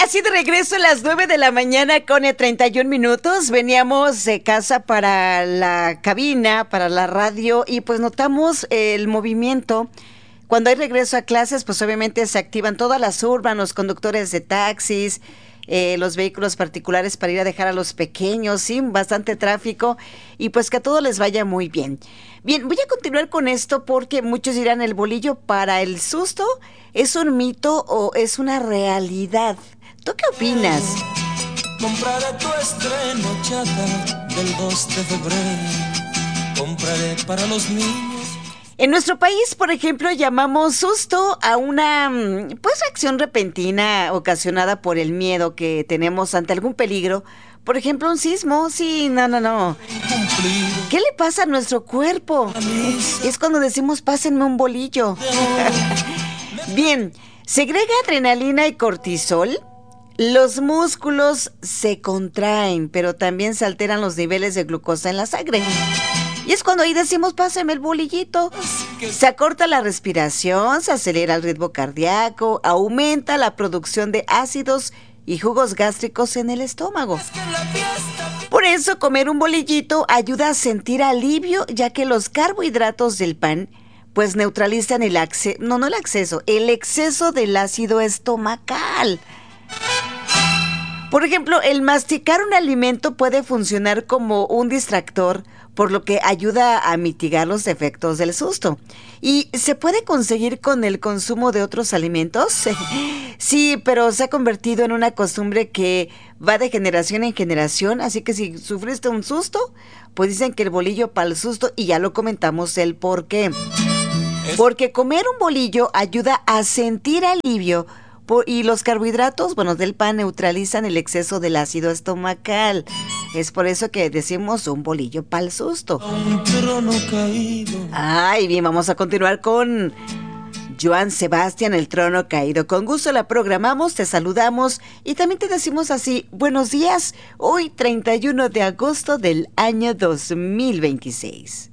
así de regreso a las 9 de la mañana con 31 minutos. Veníamos de casa para la cabina, para la radio, y pues notamos el movimiento. Cuando hay regreso a clases, pues obviamente se activan todas las urbas, los conductores de taxis, los vehículos particulares para ir a dejar a los pequeños, sí, bastante tráfico, y pues que a todos les vaya muy bien. Bien, voy a continuar con esto porque muchos dirán, ¿el bolillo para el susto es un mito o es una realidad? ¿Tú qué opinas? Compraré tu estreno, chata, del 2 de febrero. Compraré para los niños. En nuestro país, por ejemplo, llamamos susto a una pues reacción repentina ocasionada por el miedo que tenemos ante algún peligro. Por ejemplo, un sismo. Sí, no. ¿Qué le pasa a nuestro cuerpo? Es cuando decimos, pásenme un bolillo. Bien, segrega adrenalina y cortisol. Los músculos se contraen, pero también se alteran los niveles de glucosa en la sangre. Y es cuando ahí decimos, páseme el bolillito. Se acorta la respiración, se acelera el ritmo cardíaco, aumenta la producción de ácidos y jugos gástricos en el estómago. Por eso comer un bolillito ayuda a sentir alivio, ya que los carbohidratos del pan pues neutralizan el exceso del ácido estomacal. Por ejemplo, el masticar un alimento puede funcionar como un distractor, por lo que ayuda a mitigar los efectos del susto. ¿Y se puede conseguir con el consumo de otros alimentos? Sí, pero se ha convertido en una costumbre que va de generación en generación, así que si sufriste un susto, pues dicen que el bolillo para el susto, y ya lo comentamos el por qué. Porque comer un bolillo ayuda a sentir alivio, y los carbohidratos, del pan neutralizan el exceso del ácido estomacal. Es por eso que decimos un bolillo para el susto. Ay, bien, vamos a continuar con Joan Sebastián, el trono caído. Con gusto la programamos, te saludamos y también te decimos así, buenos días, hoy 31 de agosto del año 2026.